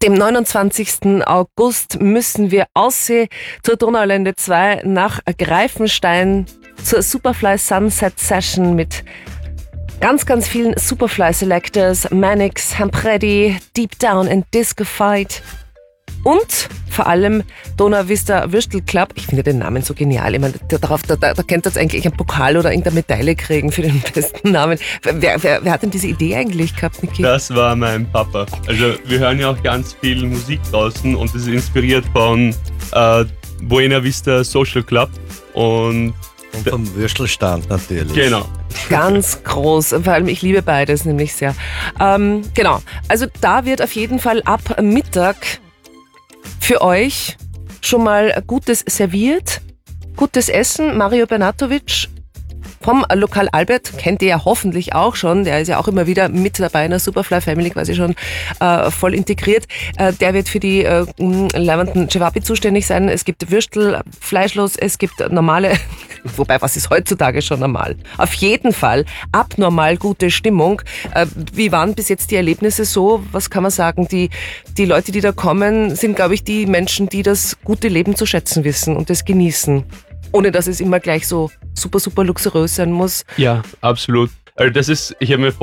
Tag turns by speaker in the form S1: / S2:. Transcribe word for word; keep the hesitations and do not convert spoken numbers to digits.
S1: dem neunundzwanzigsten August müssen wir aussehen zur Donaulände zwei nach Greifenstein zur Superfly Sunset Session mit ganz, ganz vielen Superfly Selectors, Mannix, Hampredi, Deep Down and Discofied und vor allem Donau Vista Würstel Club. Ich finde den Namen so genial. Ich meine, darauf, da, da, da könnte jetzt eigentlich einen Pokal oder irgendeine Medaille kriegen für den besten Namen. Wer, wer, wer hat denn diese Idee eigentlich gehabt, Niki?
S2: Das war mein Papa. Also wir hören ja auch ganz viel Musik draußen und das ist inspiriert von äh, Buena Vista Social Club und
S3: Und vom Würstelstand natürlich.
S2: genau.
S1: Ganz groß. Vor allem, ich liebe beides nämlich sehr. Ähm, genau. Also da wird auf jeden Fall ab Mittag für euch schon mal Gutes serviert. Gutes Essen. Mario Bernatovic vom Lokal Albert, kennt ihr ja hoffentlich auch schon, der ist ja auch immer wieder mit dabei in der Superfly Family, quasi schon äh, voll integriert. Äh, der wird für die äh, leibenden Cevapi zuständig sein. Es gibt Würstel, fleischlos, es gibt normale, wobei, was ist heutzutage schon normal? Auf jeden Fall abnormal gute Stimmung. Äh, wie waren bis jetzt die Erlebnisse so? Was kann man sagen? Die, die Leute, die da kommen, sind, glaube ich, die Menschen, die das gute Leben zu schätzen wissen und das genießen. Ohne dass es immer gleich so super, super luxuriös sein muss.
S2: Ja, absolut. Also das ist, ich habe mir